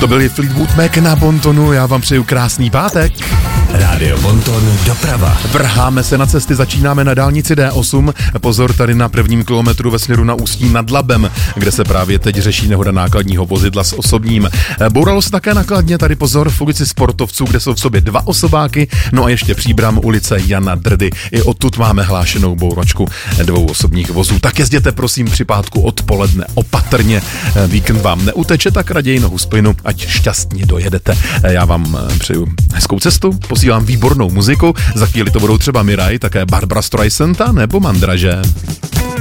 To byl Fleetwood Mac na Bontonu, já vám přeju krásný pátek. Rádio Bonton doprava. Vrháme se na cesty, začínáme na dálnici D8. Pozor tady na prvním kilometru ve směru na Ústí nad Labem, kde se právě teď řeší nehoda nákladního vozidla s osobním. Bouralo se také nakladně, tady pozor v ulici Sportovců, kde jsou v sobě 2 osobáky, no a ještě Příbram, ulice Jana Drdy. I odtud máme hlášenou bouročku 2 osobních vozů. Tak jezděte prosím při pátku odpoledne opatrně. Víkend vám neuteče, tak raději nohu z plynu, ať šťastně dojedete. Já vám přeju hezkou cestu, posílám výbornou muziku, za chvíli to budou třeba Miraj, také Barbra Streisand nebo Mandraže.